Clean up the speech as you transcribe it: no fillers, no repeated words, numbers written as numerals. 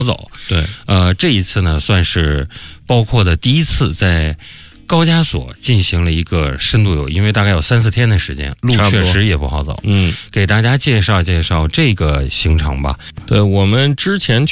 走。 对， 这一次呢，算是包括的第一次在高加索进行了一个深度游，因为大概有3-4天的时间，路确实也不好走。给大家介绍介绍这个行程吧。 对，我们之前